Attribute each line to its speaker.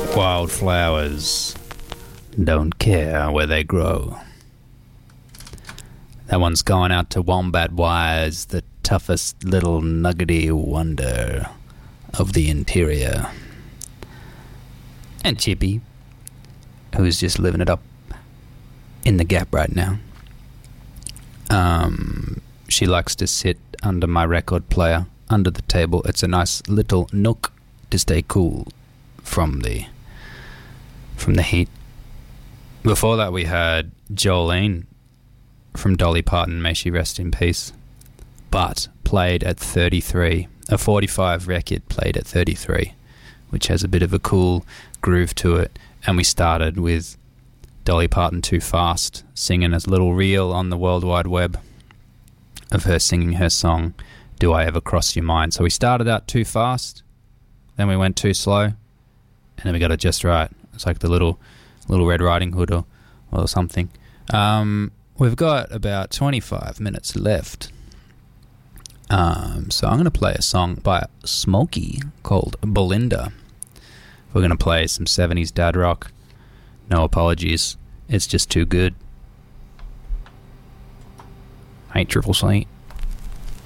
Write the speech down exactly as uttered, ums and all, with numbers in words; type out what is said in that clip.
Speaker 1: Wildflowers don't care where they grow. That one's going out to Wombat Wise, the toughest little nuggety wonder of the interior. And Chippy, who's just living it up in the Gap right now. Um, she likes to sit under my record player, under the table. It's a nice little nook to stay cool from the from the heat. Before that, we had Jolene from Dolly Parton, may she rest in peace, but played at thirty-three. A forty-five record played at thirty-three, which has a bit of a cool groove to it. And we started with Dolly Parton Too Fast, singing a little reel on the World Wide Web of her singing her song, Do I Ever Cross Your Mind? So we started out too fast, then we went too slow, and then we got it just right. It's like the little little Red Riding Hood or, or something. Um, we've got about twenty-five minutes left. Um, so I'm going to play a song by Smokey called Belinda. We're going to play some seventies dad rock. No apologies. It's just too good. Ain't triple C.